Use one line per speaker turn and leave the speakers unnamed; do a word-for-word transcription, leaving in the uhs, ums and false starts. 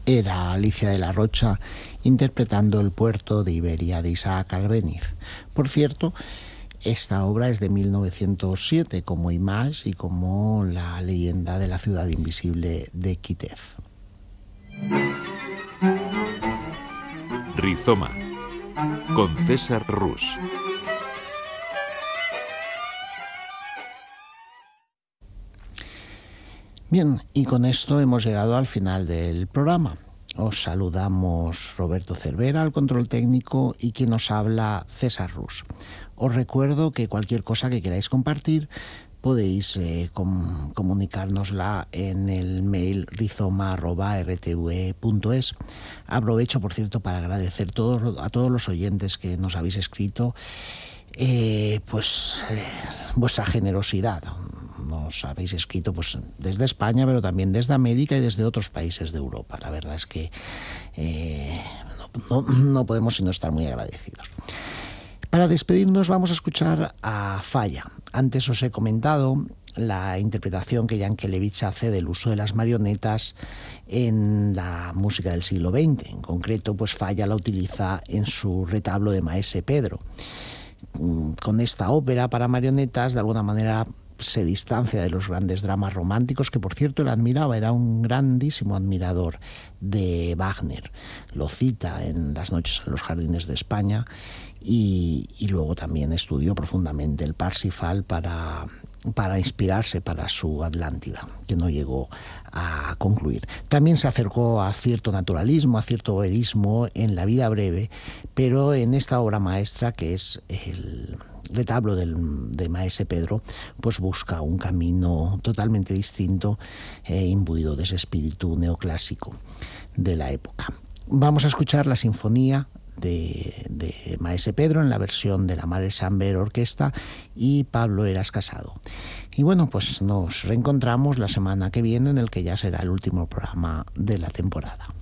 era Alicia de la Rocha interpretando El puerto de Iberia de Isaac Albéniz. Por cierto, esta obra es de mil novecientos siete, como Image y como La leyenda de la ciudad invisible de Kitez.
Rizoma, con César Rus.
Bien, y con esto hemos llegado al final del programa. Os saludamos Roberto Cervera, al control técnico, y quien nos habla, César Rus. Os recuerdo que cualquier cosa que queráis compartir podéis eh, com comunicárnosla en el mail rizoma arroba r t v e punto es. Aprovecho, por cierto, para agradecer todo, a todos los oyentes que nos habéis escrito eh, pues eh, vuestra generosidad. Nos habéis escrito pues desde España, pero también desde América y desde otros países de Europa. La verdad es que eh, no, no, no podemos sino estar muy agradecidos. Para despedirnos vamos a escuchar a Falla. Antes os he comentado la interpretación que Yankelevich hace del uso de las marionetas en la música del siglo veinte. En concreto, pues Falla la utiliza en su retablo de Maese Pedro. Con esta ópera para marionetas, de alguna manera, se distancia de los grandes dramas románticos, que por cierto él admiraba, era un grandísimo admirador de Wagner. Lo cita en Las noches en los jardines de España y, y luego también estudió profundamente el Parsifal para, para inspirarse para su Atlántida, que no llegó a concluir. También se acercó a cierto naturalismo, a cierto verismo en La vida breve, pero en esta obra maestra, que es el retablo del, de Maese Pedro, pues busca un camino totalmente distinto e imbuido de ese espíritu neoclásico de la época. Vamos a escuchar la sinfonía de, de Maese Pedro en la versión de la Mare Samber Orquesta y Pablo Eras Casado. Y bueno, pues nos reencontramos la semana que viene, en el que ya será el último programa de la temporada.